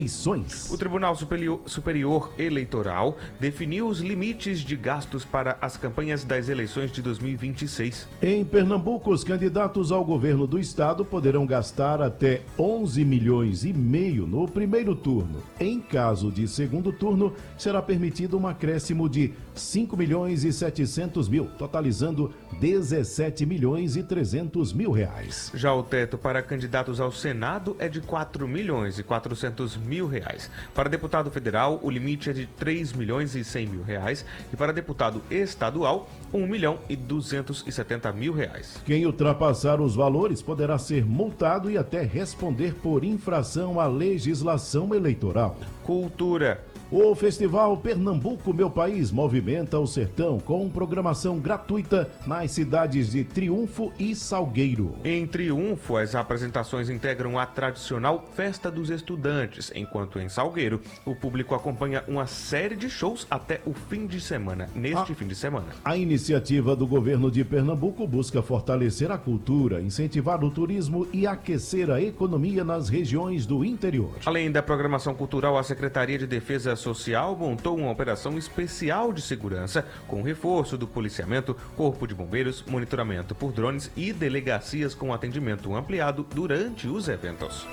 O Tribunal Superior Eleitoral definiu os limites de gastos para as campanhas das eleições de 2026. Em Pernambuco, os candidatos ao governo do estado poderão gastar até 11 milhões e meio no primeiro turno. Em caso de segundo turno, será permitido um acréscimo de 5 milhões e 700 mil, totalizando 17 milhões e 300 mil reais. Já o teto para candidatos ao Senado é de 4 milhões e 400 mil reais. Para deputado federal, o limite é de 3 milhões e 100 mil reais e para deputado estadual, 1 milhão e 270 mil reais. Quem ultrapassar os valores poderá ser multado e até responder por infração à legislação eleitoral. Cultura. O Festival Pernambuco Meu País movimenta o sertão com programação gratuita nas cidades de Triunfo e Salgueiro. Em Triunfo, as apresentações integram a tradicional Festa dos Estudantes, enquanto em Salgueiro, o público acompanha uma série de shows até o fim de semana, fim de semana. A iniciativa do governo de Pernambuco busca fortalecer a cultura, incentivar o turismo e aquecer a economia nas regiões do interior. Além da programação cultural, a Secretaria de Defesa Social montou uma operação especial de segurança com reforço do policiamento, corpo de bombeiros, monitoramento por drones e delegacias com atendimento ampliado durante os eventos.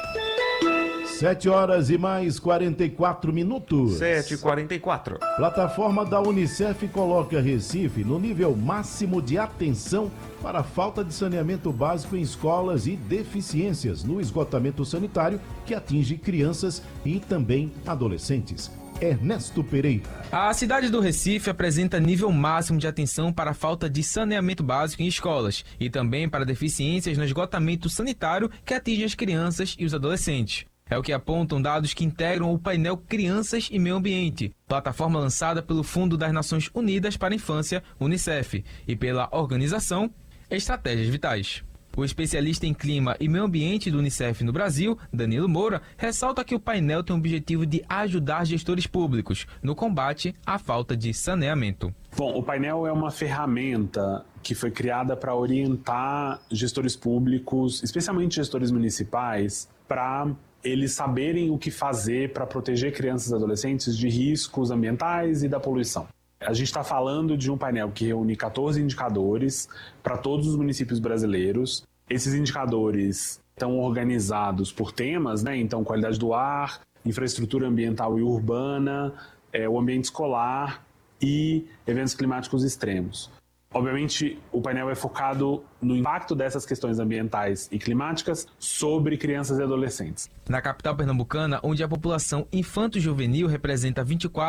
7 horas e mais 44 minutos. 7h44. Plataforma da Unicef coloca Recife no nível máximo de atenção para a falta de saneamento básico em escolas e deficiências no esgotamento sanitário que atinge crianças e também adolescentes. Ernesto Pereira. A cidade do Recife apresenta nível máximo de atenção para a falta de saneamento básico em escolas e também para deficiências no esgotamento sanitário que atinge as crianças e os adolescentes. É o que apontam dados que integram o painel Crianças e Meio Ambiente, plataforma lançada pelo Fundo das Nações Unidas para a Infância, Unicef, e pela organização Estratégias Vitais. O especialista em clima e meio ambiente do Unicef no Brasil, Danilo Moura, ressalta que o painel tem o objetivo de ajudar gestores públicos no combate à falta de saneamento. Bom, o painel é uma ferramenta que foi criada para orientar gestores públicos, especialmente gestores municipais, para eles saberem o que fazer para proteger crianças e adolescentes de riscos ambientais e da poluição. A gente está falando de um painel que reúne 14 indicadores para todos os municípios brasileiros. Esses indicadores estão organizados por temas, né? Então, qualidade do ar, infraestrutura ambiental e urbana, o ambiente escolar e eventos climáticos extremos. Obviamente, o painel é focado no impacto dessas questões ambientais e climáticas sobre crianças e adolescentes. Na capital pernambucana, onde a população infanto-juvenil representa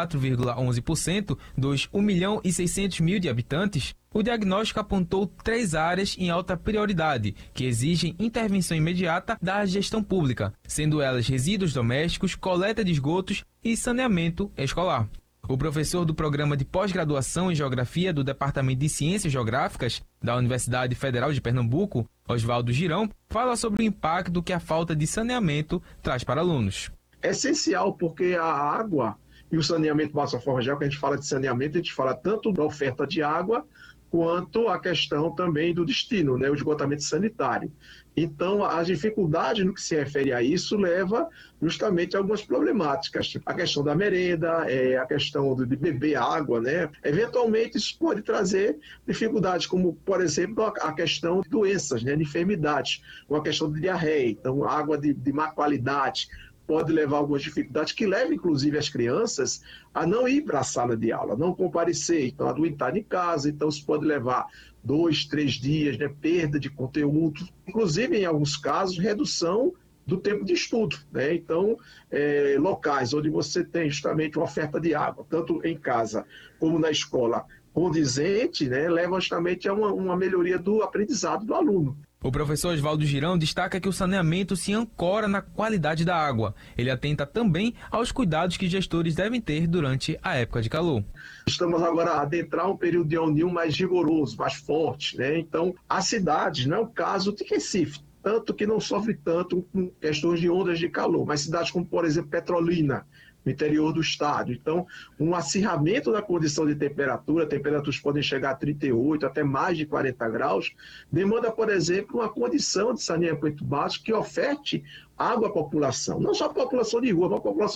24,11% dos 1.600.000 de habitantes, o diagnóstico apontou 3 áreas em alta prioridade, que exigem intervenção imediata da gestão pública, sendo elas resíduos domésticos, coleta de esgotos e saneamento escolar. O professor do Programa de Pós-Graduação em Geografia do Departamento de Ciências Geográficas da Universidade Federal de Pernambuco, Oswaldo Girão, fala sobre o impacto que a falta de saneamento traz para alunos. É essencial porque a água e o saneamento básico, de forma geral, que a gente fala de saneamento, a gente fala tanto da oferta de água quanto a questão também do destino, né, o esgotamento sanitário. Então, as dificuldades no que se refere a isso leva justamente a algumas problemáticas. A questão da merenda, a questão de beber água, né? Eventualmente, isso pode trazer dificuldades, como, por exemplo, a questão de doenças, né, de enfermidades, ou a questão de diarreia. Então, água de má qualidade pode levar a algumas dificuldades que levam, inclusive, as crianças a não ir para a sala de aula, não comparecer, então adoentar em casa, então isso pode levar 2, 3 dias, né, perda de conteúdo, inclusive, em alguns casos, redução do tempo de estudo, né? Então, locais onde você tem justamente uma oferta de água, tanto em casa como na escola, condizente, né, leva justamente a uma melhoria do aprendizado do aluno. O professor Oswaldo Girão destaca que o saneamento se ancora na qualidade da água. Ele atenta também aos cuidados que gestores devem ter durante a época de calor. Estamos agora a adentrar um período de El Niño mais rigoroso, mais forte, né? Então, as cidades, não é o caso de Recife, tanto que não sofre tanto com questões de ondas de calor, mas cidades como, por exemplo, Petrolina, no interior do estado. Então, um acirramento da condição de temperatura, temperaturas podem chegar a 38, até mais de 40 graus, demanda, por exemplo, uma condição de saneamento básico que oferte água à população, não só a população de rua, mas a população